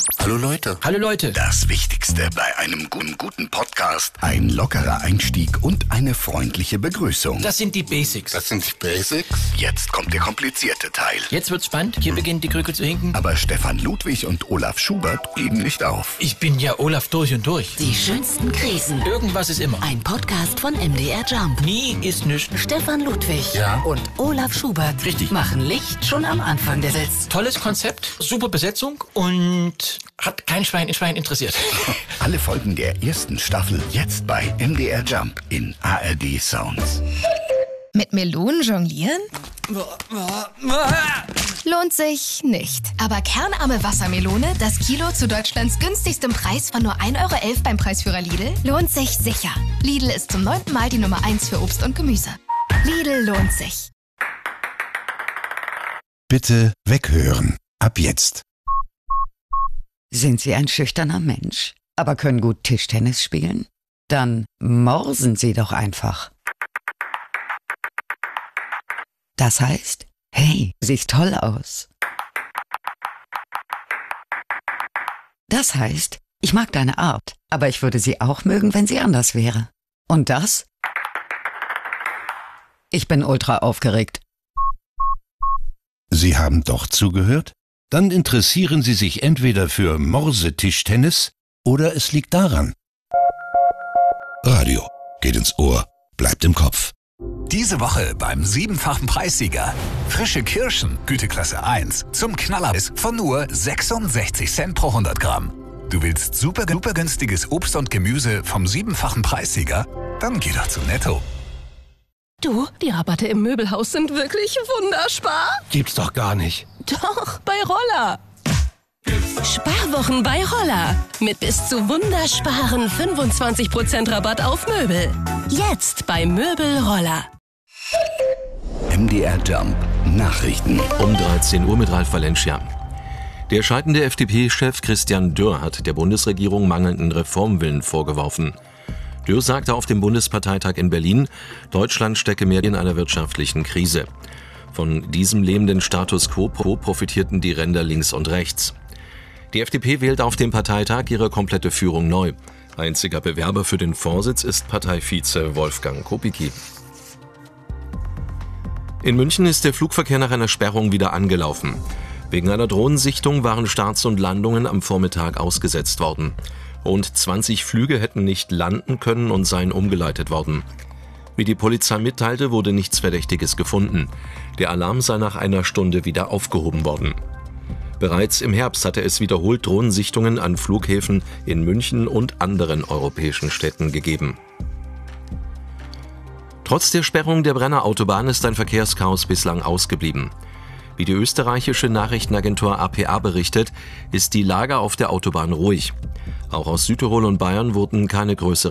Hallo Leute. Hallo Leute. Das Wichtigste bei einem guten Podcast: ein lockerer Einstieg und eine freundliche Begrüßung. Das sind die Basics. Das sind die Basics? Jetzt kommt der komplizierte Teil. Jetzt wird's spannend. Hier beginnt die Krücke zu hinken. Aber Stefan Ludwig und Olaf Schubert geben nicht auf. Ich bin ja Olaf durch und durch. Die schönsten Krisen. Irgendwas ist immer. Ein Podcast von MDR Jump. Nie ist nichts. Stefan Ludwig Ja? und Olaf Schubert Richtig. machen Licht schon am Anfang der Sitz. Tolles Konzept, super Besetzung und hat kein Schwein in Schwein interessiert. Alle Folgen der ersten Staffel jetzt bei MDR Jump in ARD Sounds. Mit Melonen jonglieren? Lohnt sich nicht. Aber kernarme Wassermelone, das Kilo zu Deutschlands günstigstem Preis von nur 1,11 € beim Preisführer Lidl, lohnt sich sicher. Lidl ist zum 9. Mal die Nummer 1 für Obst und Gemüse. Lidl lohnt sich. Bitte weghören. Ab jetzt. Sind Sie ein schüchterner Mensch, aber können gut Tischtennis spielen? Dann morsen Sie doch einfach. Das heißt, hey, siehst toll aus. Das heißt, ich mag deine Art, aber ich würde sie auch mögen, wenn sie anders wäre. Und das? Ich bin ultra aufgeregt. Sie haben doch zugehört? Dann interessieren Sie sich entweder für Morsetischtennis oder es liegt daran. Radio geht ins Ohr, bleibt im Kopf. Diese Woche beim 7-fachen Preissieger. Frische Kirschen, Güteklasse 1, zum Knallerpreis von nur 66 Cent pro 100 Gramm. Du willst super günstiges Obst und Gemüse vom 7-fachen Preissieger? Dann geh doch zu Netto. Du, die Rabatte im Möbelhaus sind wirklich wunderbar. Gibt's doch gar nicht. Doch, bei Roller. Sparwochen bei Roller. Mit bis zu wundersparen 25% Rabatt auf Möbel. Jetzt bei Möbel Roller. MDR Jump Nachrichten. Um 13 Uhr mit Ralf Valencia. Der scheidende FDP-Chef Christian Dürr hat der Bundesregierung mangelnden Reformwillen vorgeworfen. Dürr sagte auf dem Bundesparteitag in Berlin, Deutschland stecke mehr in einer wirtschaftlichen Krise. Von diesem lähmenden Status quo profitierten die Ränder links und rechts. Die FDP wählt auf dem Parteitag ihre komplette Führung neu. Einziger Bewerber für den Vorsitz ist Parteivize Wolfgang Kubicki. In München ist der Flugverkehr nach einer Sperrung wieder angelaufen. Wegen einer Drohnensichtung waren Starts und Landungen am Vormittag ausgesetzt worden. Rund 20 Flüge hätten nicht landen können und seien umgeleitet worden. Wie die Polizei mitteilte, wurde nichts Verdächtiges gefunden. Der Alarm sei nach einer Stunde wieder aufgehoben worden. Bereits im Herbst hatte es wiederholt Drohnensichtungen an Flughäfen in München und anderen europäischen Städten gegeben. Trotz der Sperrung der Brenner Autobahn ist ein Verkehrschaos bislang ausgeblieben. Wie die österreichische Nachrichtenagentur APA berichtet, ist die Lage auf der Autobahn ruhig. Auch aus Südtirol und Bayern wurden keine größeren